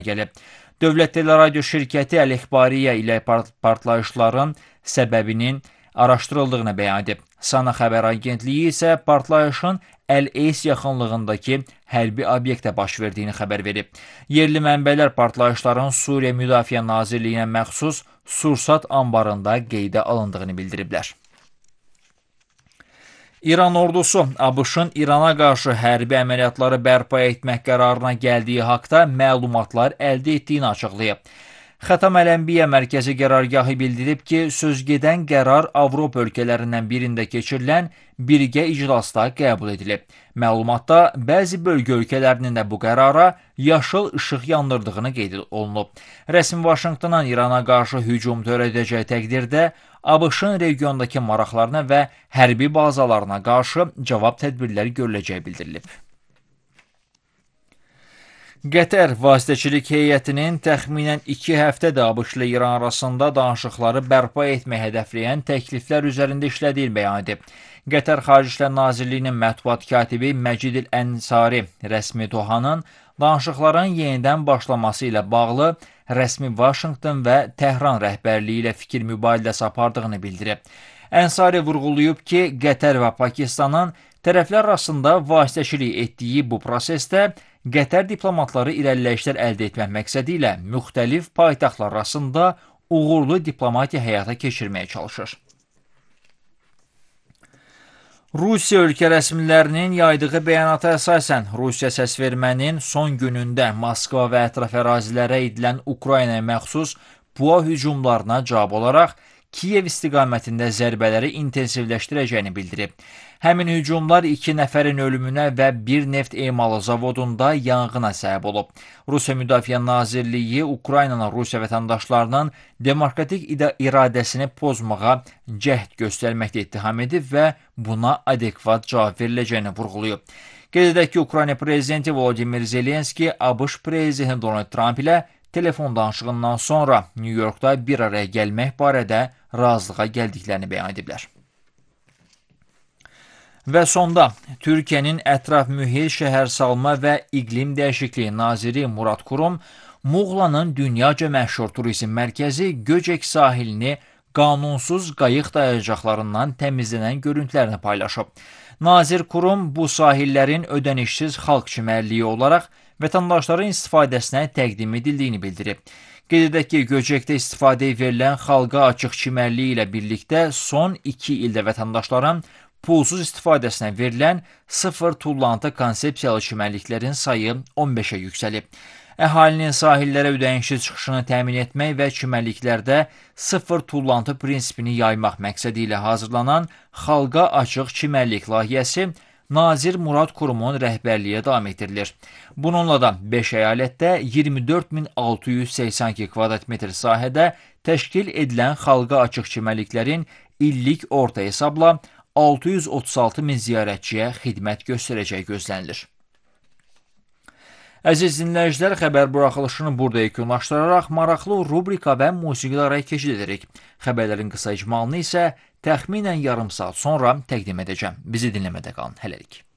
gəlib. Dövlət Teleradio şirkəti Əl-İxbariyyə ilə partlayışların səbəbinin araşdırıldığını bəyan edib. Sana xəbər agentliyi isə partlayışın Əl-Eys yaxınlığındakı hərbi obyektə baş verdiyini xəbər verib. Yerli mənbələr partlayışların Suriya Müdafiə Nazirliyinə məxsus Sursat anbarında qeydə alındığını bildiriblər. İran ordusu ABŞ-ın İrana qarşı hərbi əməliyyatları bərpa etmək qərarına gəldiyi haqda məlumatlar əldə etdiyini açıqlayıb. Xatam Əl-Ənbiyə mərkəzi qərargahı bildirib ki, sözgedən qərar Avropa ölkələrindən birində keçirilən birgə iclasda qəbul edilib. Məlumatda bəzi bölgə ölkələrinin də bu qərara yaşıl işıq yandırdığını qeyd olunub. Rəsmi Vaşinqtondan İrana qarşı hücum törədəcəyi təqdirdə ABŞ-ın regiondakı maraqlarına və hərbi bazalarına qarşı cavab tədbirləri görüləcəyi bildirilib. Qətər vasitəçilik heyətinin təxminən 2 həftədə ABŞ ilə İran arasında danışıqları bərpa etmək hədəfləyən təkliflər üzərində işlədiyi bəyan edib. Qətər Xarici İşlər Nazirliyinin mətbuat katibi Məcidil Ənsari rəsmi Dohanın danışıqların yenidən başlaması ilə bağlı rəsmi Vaşinqton və Təhran rəhbərliyi ilə fikir mübadiləsi apardığını bildirib. Ənsari vurğulayıb ki, Qətər və Pakistanın tərəflər arasında vasitəçilik etdiyi bu prosesdə Qətər diplomatları irəliləyişlər əldə etmək məqsədi ilə müxtəlif paytaxtlar arasında uğurlu diplomatiya həyata keçirməyə çalışır. Rusiya ölkə rəsmilərinin yaydığı bəyanata əsasən Rusiya səsvermənin son günündə Moskva və ətraf ərazilərə edilən Ukraynaya məxsus PUA hücumlarına cavab olaraq Kiyev istiqamətində zərbələri intensivləşdirəcəyini bildirib. Həmin hücumlar 2 nəfərin ölümünə və bir neft emalı zavodunda yanğına səbəb olub. Rusiya Müdafiə Nazirliyi Ukraynanın Rusiya vətəndaşlarının demokratik iradəsini pozmağa cəhd göstərməkdə ittiham edib və buna adekvat cavab veriləcəyini vurğulayıb. Qeyd edək ki, Ukrayna prezidenti Volodimir Zelenski ABŞ prezidenti Donald Trump ilə telefon danışığından sonra New Yorkda bir araya gəlmək barədə razılığa gəldiklərini bəyan ediblər. Və sonda Türkiyənin ətraf mühit, şəhərsalma və iqlim dəyişikliyi naziri Murad Kurum Muğlanın dünyaca məşhur turizm mərkəzi Göcək sahilini qanunsuz qayıq dayayacaqlarından təmizlənən görüntülərini paylaşıb. Nazir Kurum bu sahillərin ödənişsiz xalq çimərliyi olaraq vətəndaşların istifadəsinə təqdim edildiyini bildirib. Qeyd edək ki, Göcəkdə istifadəyə verilən xalqa açıq çimərliyi ilə birlikdə son 2 ildə vətəndaşların pulsuz istifadəsinə verilən 0 tullantı konsepsiyalı çimərliklərin sayı 15-ə yüksəlib. Əhalinin sahillərə ödənişsiz çıxışını təmin etmək və çimərliklərdə 0 tullantı prinsipini yaymaq məqsədi ilə hazırlanan xalqa açıq çimərlik layihəsi Nazir Murad Kurumun rəhbərliyə davam etdirilir. Bununla da 5 əyalətdə 24.682 kvadrat metr sahədə təşkil edilən xalqa açıq çimərliklərin illik orta hesabla 636 min ziyarətçiyə xidmət göstərəcəyi gözlənilir. Əziz dinləyicilər, xəbər buraxılışını burada yekunlaşdıraraq maraqlı rubrika və musiqilərə keçid edirik. Xəbərlərin qısa icmalını isə təxminən yarım saat sonra təqdim edəcəm. Bizi dinləmədə qalın. Hələlik.